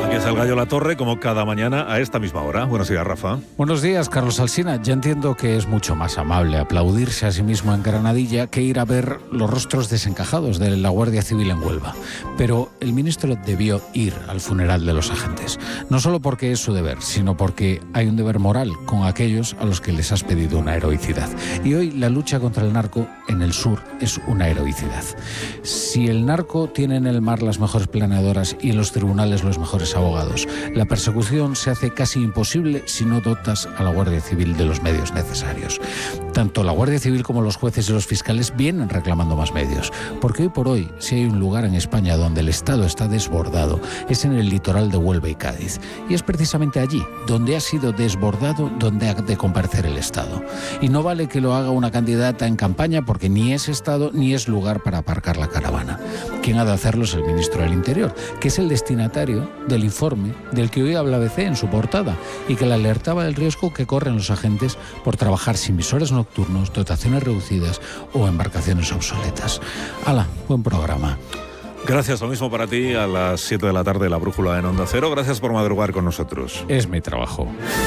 Aquí es el Gallo La Torre, como cada mañana a esta misma hora. Buenos días, Rafa. Buenos días, Carlos Alsina. Ya entiendo que es mucho más amable aplaudirse a sí mismo en Granadilla que ir a ver los rostros desencajados de la Guardia Civil en Huelva. Pero el ministro debió ir al funeral de los agentes. No solo porque es su deber, sino porque hay un deber moral con aquellos a los que les has pedido una heroicidad. Y hoy la lucha contra el narco en el sur es una heroicidad. Si el narco tiene en el mar las mejores planeadoras y en los tribunales los mejores abogados, la persecución se hace casi imposible si no dotas a la Guardia Civil de los medios necesarios. Tanto la Guardia Civil como los jueces y los fiscales vienen reclamando más medios, porque hoy por hoy, si hay un lugar en España donde el Estado está desbordado, es en el litoral de Huelva y Cádiz. Y es precisamente allí, donde ha sido desbordado, donde ha de comparecer el Estado. Y no vale que lo haga una candidata en campaña, porque ni es Estado ni es lugar para aparcar la caravana. Quien ha de hacerlo es el ministro del Interior, que es el destinatario del informe del que hoy habla ABC en su portada y que le alertaba del riesgo que corren los agentes por trabajar sin visores nocturnos, dotaciones reducidas o embarcaciones obsoletas. ¡Hala! Buen programa. Gracias, lo mismo para ti, a las 7 de la tarde, La Brújula en Onda Cero. Gracias por madrugar con nosotros. Es mi trabajo.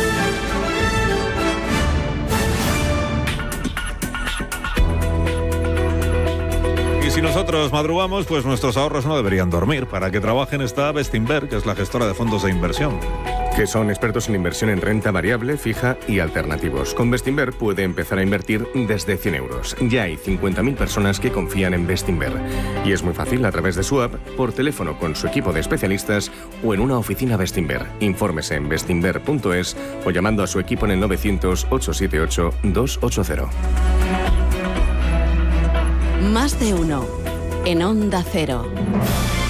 Si nosotros madrugamos, pues nuestros ahorros no deberían dormir. Para que trabajen está Bestinver, que es la gestora de fondos de inversión, que son expertos en inversión en renta variable, fija y alternativos. Con Bestinver puede empezar a invertir desde 100 euros. Ya hay 50.000 personas que confían en Bestinver. Y es muy fácil a través de su app, por teléfono con su equipo de especialistas o en una oficina Bestinver. Infórmese en bestinver.es o llamando a su equipo en el 900-878-280. Más de uno en Onda Cero.